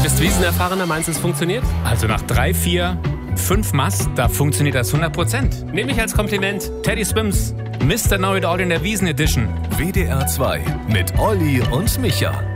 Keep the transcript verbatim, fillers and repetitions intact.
bist Wiesenerfahrener, meinst du, es funktioniert? Also nach drei, vier, fünf Mast, da funktioniert das hundert Prozent. Nehme ich als Kompliment. Teddy Swims, Mister Know It All in der Wiesen Edition. W D R zwei mit Olli und Micha.